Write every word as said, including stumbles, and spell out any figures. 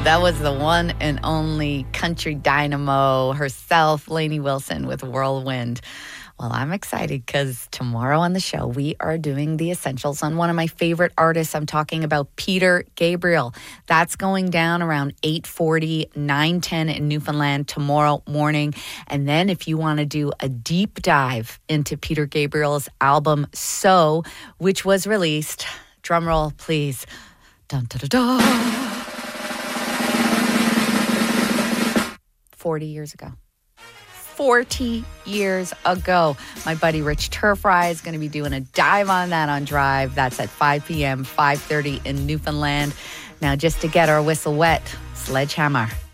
That was the one and only country dynamo herself, Lainey Wilson, with Whirlwind. Well, I'm excited because tomorrow on the show, we are doing the essentials on one of my favorite artists. I'm talking about Peter Gabriel. That's going down around eight forty, nine ten in Newfoundland tomorrow morning. And then if you want to do a deep dive into Peter Gabriel's album, So, which was released, drumroll please, dun da da da, forty years ago. forty years ago. My buddy Rich Turfry is going to be doing a dive on that on Drive. That's at five p.m., five thirty in Newfoundland. Now, just to get our whistle wet, Sledgehammer.